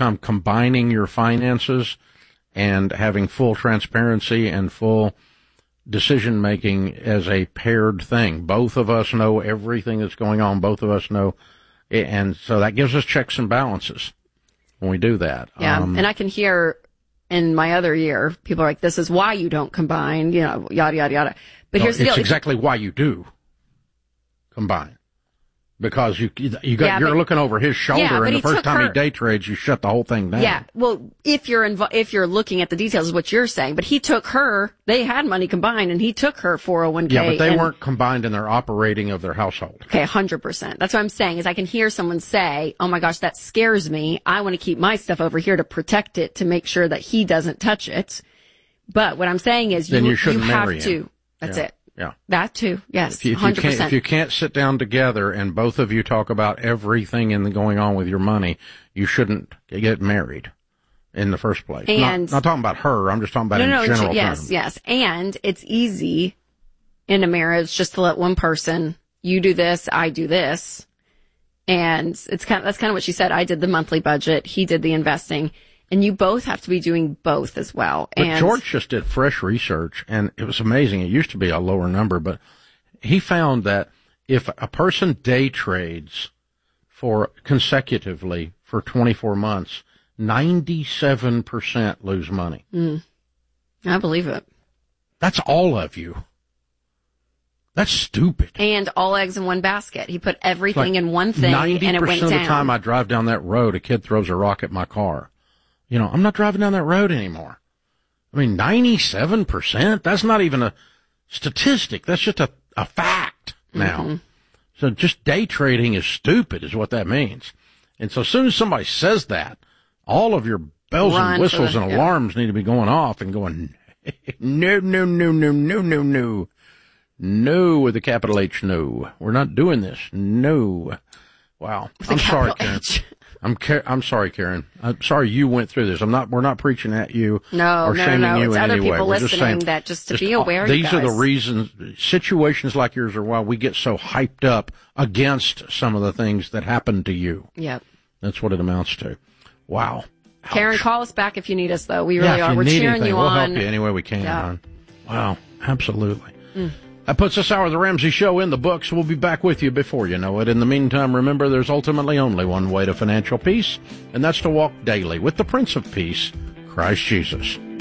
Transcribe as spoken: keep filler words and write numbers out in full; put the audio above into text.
time combining your finances and having full transparency and full decision-making as a paired thing. Both of us know everything that's going on. Both of us know, and so that gives us checks and balances when we do that. Yeah, um, and I can hear in my other year, people are like, this is why you don't combine, you know, yada, yada, yada. But no, here's the deal. It's exactly why you do combine. Because you you got Yeah, you're but- looking over his shoulder, Yeah, but and the he first took time her- he day trades, you shut the whole thing down. Yeah, well, if you're invo- if you're looking at the details, is what you're saying. But he took her; they had money combined, and he took her four oh one k. Yeah, but they and, weren't combined in their operating of their household. Okay, one hundred percent. That's what I'm saying. Is I can hear someone say, "Oh my gosh, that scares me. I want to keep my stuff over here to protect it, to make sure that he doesn't touch it." But what I'm saying is, Then you you shouldn't have marry him. to. That's Yeah. it. Yeah. That too. Yes, If you, if, one you hundred can't, percent. if you can't sit down together and both of you talk about everything in the going on with your money, you shouldn't get married in the first place. And- not, not talking about her. I'm just talking about No, in no, general yes, terms. yes. And it's easy in a marriage just to let one person, you do this, I do this. And it's kind of, that's kind of what she said. I did the monthly budget. He did the investing. And you both have to be doing both as well. But and George just did fresh research, and it was amazing. It used to be a lower number, but he found that if a person day trades for consecutively for twenty-four months, ninety-seven percent lose money. Mm, I believe it. That's all of you. That's stupid. And all eggs in one basket. He put everything Like in one thing and it went down. ninety percent of the time I drive down that road, a kid throws a rock at my car. You know, I'm not driving down that road anymore. I mean, ninety-seven percent? That's not even a statistic. That's just a, a fact now. Mm-hmm. So just day trading is stupid is what that means. And so as soon as somebody says that, all of your bells Run and for whistles the- and yeah. alarms need to be going off and going, no, no, no, no, no, no, no. No with a capital H, no. We're not doing this. No. Wow. With a I'm sorry, capital Karen. H. I'm Ka- I'm sorry, Karen. I'm sorry you went through this. I'm not. We're not preaching at you No, or no, shaming no. you It's in other any way. people We're just listening saying that just to just, be aware, These you are the guys. reasons. Situations like yours are why we get so hyped up against some of the things that happen to you. Yep. That's what it amounts to. Wow. Karen, Ouch. call us back if you need us, though. We Yeah, really if are. you We're need cheering anything, you we'll on. help you any way we can. Yeah. hon. Wow. Absolutely. Mm. That puts this hour of the Ramsey Show in the books. We'll be back with you before you know it. In the meantime, remember there's ultimately only one way to financial peace, and that's to walk daily with the Prince of Peace, Christ Jesus.